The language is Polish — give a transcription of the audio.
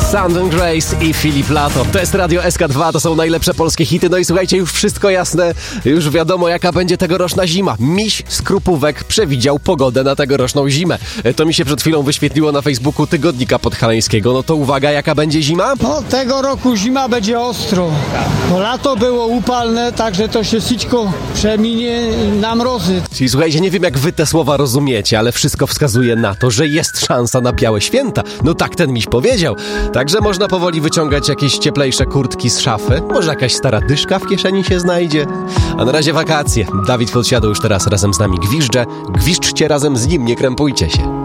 Sound and Grace i Filip Lato. To jest Radio SK2, to są najlepsze polskie hity. No i słuchajcie, już wszystko jasne, już wiadomo jaka będzie tegoroczna zima. Miś z Krupówek przewidział pogodę na tegoroczną zimę. To mi się przed chwilą wyświetliło na Facebooku Tygodnika Podhalańskiego. No to uwaga, jaka będzie zima? No, tego roku zima będzie ostro. No, lato było upalne, także to się sićko przeminie na mrozy. Czyli słuchajcie, nie wiem jak wy te słowa rozumiecie, ale wszystko wskazuje na to, że jest szansa na białe święta. No tak ten miś powiedział. Także można powoli wyciągać jakieś cieplejsze kurtki z szafy. Może jakaś stara dyszka w kieszeni się znajdzie. A na razie wakacje. Dawid Podsiadło już teraz razem z nami gwizdże. Gwizdźcie razem z nim, nie krępujcie się.